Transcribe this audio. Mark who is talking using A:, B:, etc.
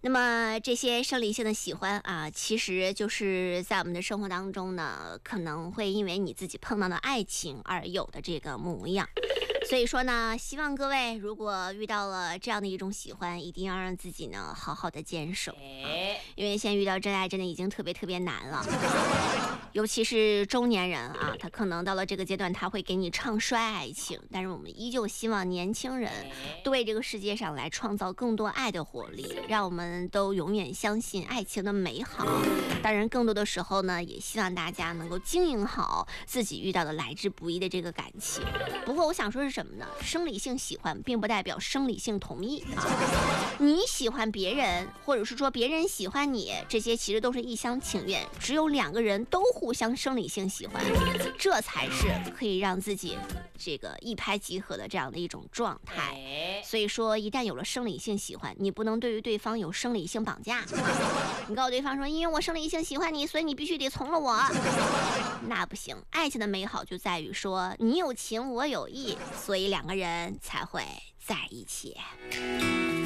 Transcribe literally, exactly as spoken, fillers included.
A: 那么这些生理性的喜欢啊，其实就是在我们的生活当中呢，可能会因为你自己碰到的爱情而有的这个模样。所以说呢，希望各位如果遇到了这样的一种喜欢，一定要让自己呢好好的坚守、啊、因为现在遇到真爱真的已经特别特别难了，尤其是中年人啊，他可能到了这个阶段他会给你唱衰爱情，但是我们依旧希望年轻人都为这个世界上来创造更多爱的活力，让我们都永远相信爱情的美好。当然更多的时候呢，也希望大家能够经营好自己遇到的来之不易的这个感情。不过我想说是什么呢？生理性喜欢并不代表生理性同意啊。你喜欢别人，或者是说别人喜欢你，这些其实都是一厢情愿，只有两个人都互相生理性喜欢，这才是可以让自己这个一拍即合的这样的一种状态。所以说一旦有了生理性喜欢，你不能对于对方有生理性绑架。你告诉对方说，因为我生理性喜欢你，所以你必须得从了我，那不行。爱情的美好就在于说你有情我有意，所以两个人才会在一起。